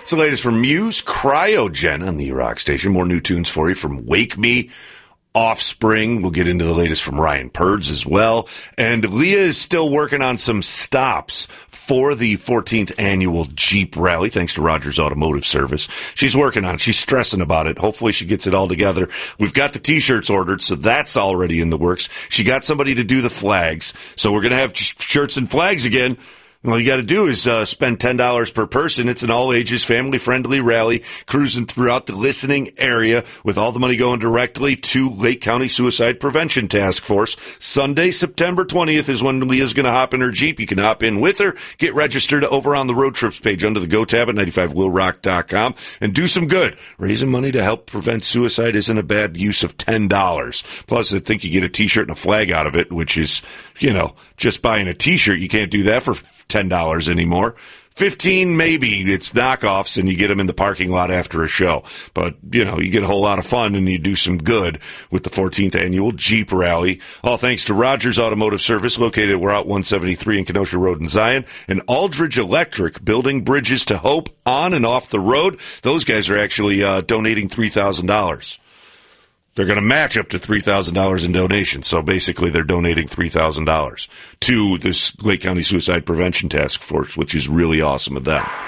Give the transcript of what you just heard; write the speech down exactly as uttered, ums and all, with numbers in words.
It's the latest from Muse, Cryogen on the Rock Station. More new tunes for you from Wake Me, Offspring. We'll get into the latest from Ryan Purds as well. And Leah is still working on some stops for the fourteenth annual Jeep Rally, thanks to Rogers Automotive Service. She's working on it. She's stressing about it. Hopefully she gets it all together. We've got the T-shirts ordered, so that's already in the works. She got somebody to do the flags, so we're going to have shirts and flags again. All you got to do is uh, spend ten dollars per person. It's an all-ages, family-friendly rally cruising throughout the listening area with all the money going directly to Lake County Suicide Prevention Task Force. Sunday, September twentieth is when Leah's going to hop in her Jeep. You can hop in with her. Get registered over on the road trips page under the Go tab at ninety-five will rock dot com and do some good. Raising money to help prevent suicide isn't a bad use of ten dollars. Plus, I think you get a T-shirt and a flag out of it, which is, you know, just buying a T-shirt. You can't do that for ten dollars anymore. fifteen maybe. It's knockoffs, and you get them in the parking lot after a show. But, you know, you get a whole lot of fun, and you do some good with the fourteenth Annual Jeep Rally. All thanks to Rogers Automotive Service, located at Route one seventy-three in Kenosha Road in Zion, and Aldridge Electric, building bridges to hope on and off the road. Those guys are actually uh, donating three thousand dollars. They're going to match up to three thousand dollars in donations. So basically they're donating three thousand dollars to this Lake County Suicide Prevention Task Force, which is really awesome of them.